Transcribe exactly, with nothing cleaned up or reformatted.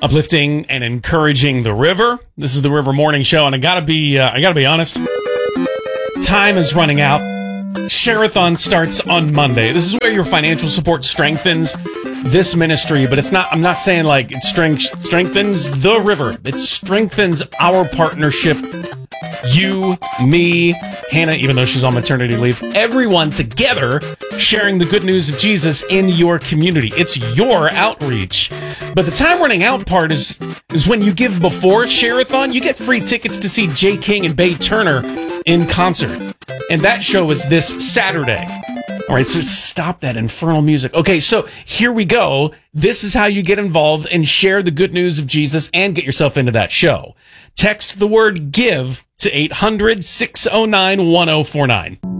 uplifting and encouraging the river. This is the River Morning Show, and I gotta be, uh, I gotta be honest. Time is running out. Share-a-thon starts on Monday. This is where your financial support strengthens this ministry, but it's not, I'm not saying like it strength, strengthens the river. It strengthens our partnership. You, me, Hannah, even though she's on maternity leave, everyone together sharing the good news of Jesus in your community. It's your outreach. But the time running out part is, is when you give before Share-a-thon, you get free tickets to see Jay King and Bay Turner in concert. And that show is this Saturday. All right, so stop that infernal music. Okay, so here we go. This is how you get involved and share the good news of Jesus and get yourself into that show. Text the word GIVE to eight hundred, six oh nine, one oh four nine.